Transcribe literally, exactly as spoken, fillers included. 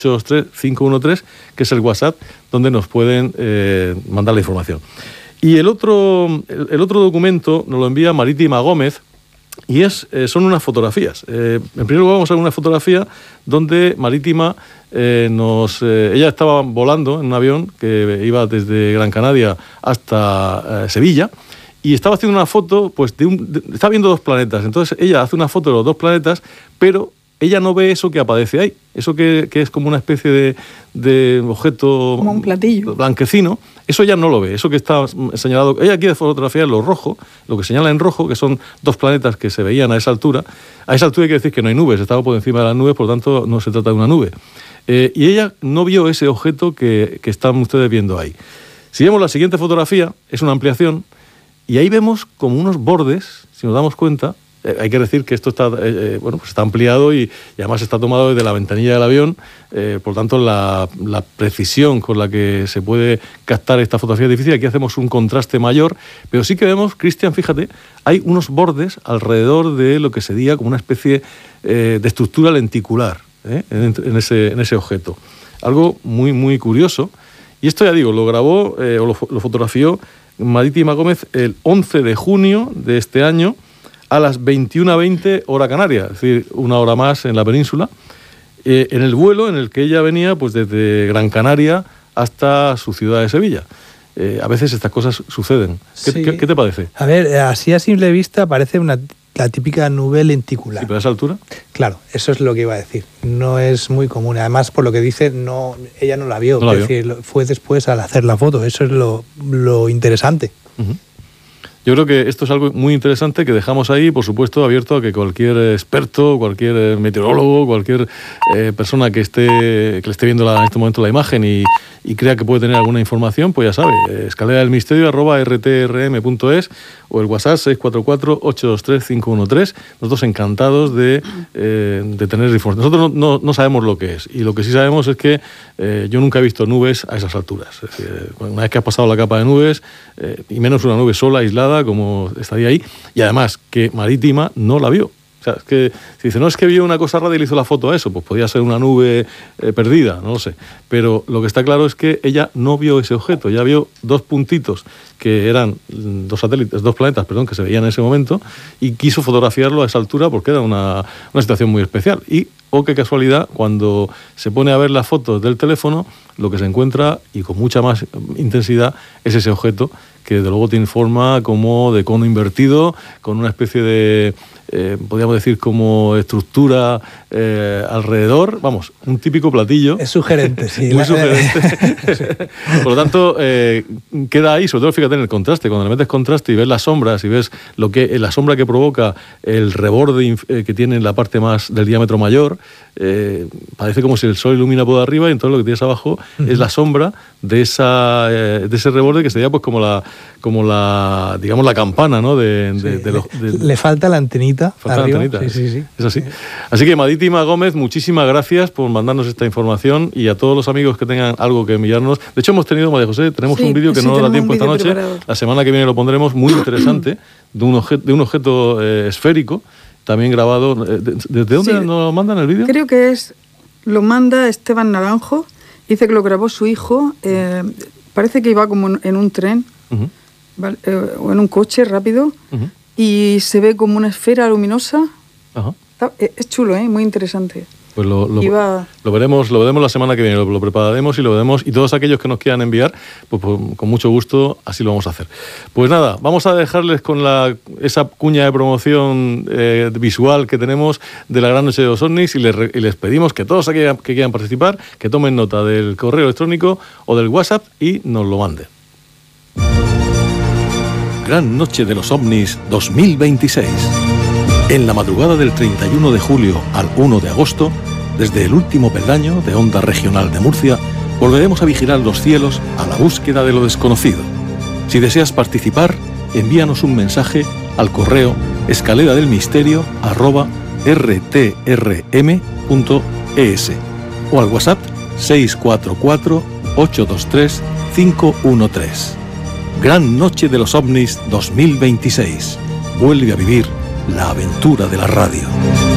ocho dos tres cinco uno tres, que es el WhatsApp donde nos pueden eh, mandar la información. Y el otro, el, el otro documento nos lo envía Marítima Gómez, y es, eh, son unas fotografías. Eh, en primer lugar vamos a ver una fotografía donde Marítima eh, nos... Eh, ella estaba volando en un avión que iba desde Gran Canaria hasta eh, Sevilla, y estaba haciendo una foto, pues, de un... De, estaba viendo dos planetas. Entonces ella hace una foto de los dos planetas, pero ella no ve eso que aparece ahí, eso que, que es como una especie de, de objeto... Como un platillo. Blanquecino. Eso ya no lo ve, eso que está señalado... Ella quiere fotografiar lo rojo, lo que señala en rojo, que son dos planetas que se veían a esa altura. A esa altura hay que decir que no hay nubes, estaba por encima de las nubes, por lo tanto no se trata de una nube. Eh, y ella no vio ese objeto que, que están ustedes viendo ahí. Si vemos la siguiente fotografía, es una ampliación, y ahí vemos como unos bordes, si nos damos cuenta... Eh, hay que decir que esto está, eh, eh, bueno, pues está ampliado y, y además está tomado desde la ventanilla del avión, eh, por tanto la, la precisión con la que se puede captar esta fotografía es difícil. Aquí hacemos un contraste mayor, pero sí que vemos, Cristian, fíjate, hay unos bordes alrededor de lo que sería como una especie eh, de estructura lenticular eh, en, en, ese, en ese objeto. Algo muy, muy curioso. Y esto, ya digo, lo grabó eh, o lo, lo fotografió Marítima Gómez el once de junio de este año, a las veintiuna veinte hora canaria, es decir, una hora más en la península, eh, en el vuelo en el que ella venía pues desde Gran Canaria hasta su ciudad de Sevilla. Eh, a veces estas cosas suceden. ¿Qué, sí. ¿qué, ¿Qué te parece? A ver, así a simple vista parece una, la típica nube lenticular. ¿Sí, pero a esa altura? Claro, eso es lo que iba a decir. No es muy común. Además, por lo que dice, no, ella no la vio. No la es vio. decir, fue después al hacer la foto. Eso es lo, lo interesante. Uh-huh. Yo creo que esto es algo muy interesante que dejamos ahí, por supuesto, abierto a que cualquier experto, cualquier meteorólogo, cualquier eh, persona que esté que le esté viendo la, en este momento la imagen y, y crea que puede tener alguna información, pues ya sabe, eh, escalera del misterio arroba r t r m punto es o el WhatsApp seis cuatro cuatro ocho dos tres cinco uno tres. Nosotros encantados de, eh, de tener información. Nosotros no, no, no sabemos lo que es, y lo que sí sabemos es que eh, yo nunca he visto nubes a esas alturas. Es decir, una vez que has pasado la capa de nubes, eh, y menos una nube sola, aislada, como estaría ahí, y además que Marítima no la vio. O sea, es que si dice, no, es que vio una cosa rara y le hizo la foto a eso, pues podía ser una nube eh, perdida, no lo sé. Pero lo que está claro es que ella no vio ese objeto, ella vio dos puntitos que eran dos satélites, dos planetas, perdón, que se veían en ese momento, y quiso fotografiarlo a esa altura porque era una, una situación muy especial. Y, oh, qué casualidad, cuando se pone a ver las fotos del teléfono, lo que se encuentra, y con mucha más intensidad, es ese objeto, que de luego tiene forma como de cono invertido, con una especie de, eh, podríamos decir, como estructura eh, alrededor, vamos, un típico platillo. Es sugerente, sí. Muy sugerente. Por lo tanto, eh, queda ahí, sobre todo, fíjate en el contraste, cuando le metes contraste y ves las sombras y ves lo que, la sombra que provoca el reborde eh, que tiene en la parte más del diámetro mayor, eh, parece como si el sol ilumina por arriba y entonces lo que tienes abajo uh-huh. es la sombra de, esa, eh, de ese reborde que sería pues como la, como la digamos, la campana, ¿no? De, de, sí, de los, de, le, le falta la antenita falta arriba. La antenita. Sí, sí, sí. Es así. Así que Marítima Gómez, muchísimas gracias por mandarnos esta información, y a todos los amigos que tengan algo que enviarnos. De hecho, hemos tenido, María José, tenemos sí, un vídeo que sí, no nos da tiempo esta noche. Preparado. La semana que viene lo pondremos, muy interesante, de un objeto, de un objeto eh, esférico, también grabado. ¿Desde de, de dónde sí, nos lo mandan el vídeo? Creo que es, lo manda Esteban Naranjo, dice que lo grabó su hijo, eh, parece que iba como en un tren, uh-huh. ¿vale? eh, o en un coche rápido, uh-huh. y se ve como una esfera luminosa. Uh-huh. Está, es chulo, ¿eh? Muy interesante. Pues lo, lo, Iba... lo veremos, lo veremos la semana que viene, lo, lo prepararemos y lo veremos, y todos aquellos que nos quieran enviar, pues, pues con mucho gusto así lo vamos a hacer. Pues nada, vamos a dejarles con la, esa cuña de promoción eh, visual que tenemos de la Gran Noche de los OVNIs, y les, y les pedimos que todos aquellos que quieran participar, que tomen nota del correo electrónico o del WhatsApp y nos lo manden. Gran Noche de los OVNIs dos mil veintiséis. En la madrugada del treinta y uno de julio al uno de agosto, desde el último peldaño de Onda Regional de Murcia, volveremos a vigilar los cielos a la búsqueda de lo desconocido. Si deseas participar, envíanos un mensaje al correo escalera del misterio arroba r t r m punto e s o al WhatsApp seis cuatro cuatro ocho dos tres cinco uno tres. Gran Noche de los OVNIs dos mil veintiséis. Vuelve a vivir la aventura de la radio.